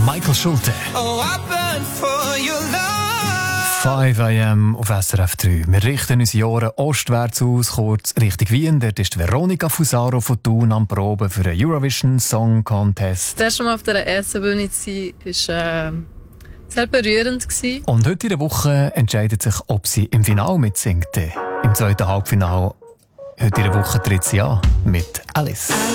Michael Schulte. Oh, I burn for your love. 5 AM auf SRF 3. Wir richten uns Jahre ostwärts aus, kurz Richtung Wien. Dort ist Veronika Fusaro von Thun am Proben für den Eurovision Song Contest. Das erste Mal auf der ersten Bühne zu sein, war sehr berührend. Und heute in der Woche entscheidet sich, ob sie im Finale mitsingt. Im zweiten Halbfinale heute in der Woche tritt sie an mit Alice.